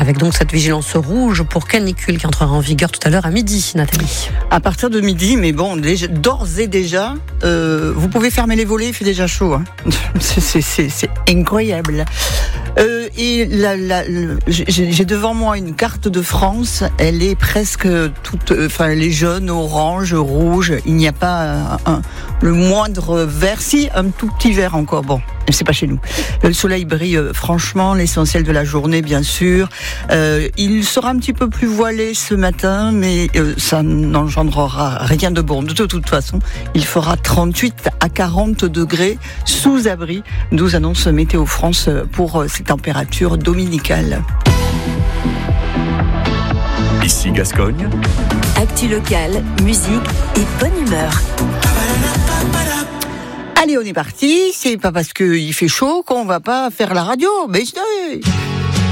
avec donc cette vigilance rouge pour canicule qui entrera en vigueur tout à l'heure à midi, Nathalie. À partir de midi, mais bon, d'ores et déjà, vous pouvez fermer les volets, il fait déjà chaud. Hein. C'est incroyable. Et j'ai devant moi une carte de France. Elle est presque toute, elle est jaune, orange, rouge. Il n'y a pas le moindre vert. Si, un tout petit vert encore. Bon, c'est pas chez nous. Le soleil brille franchement, l'essentiel de la journée, bien sûr. Il sera un petit peu plus voilé ce matin, mais ça n'engendrera rien de bon. De toute façon, il fera 38 à 40 degrés sous abri. 12 annonce Météo France pour ces températures dominicales. Ici Gascogne. Actu locale, musique et bonne humeur. Allez, on est parti. C'est pas parce qu'il fait chaud qu'on va pas faire la radio. Mais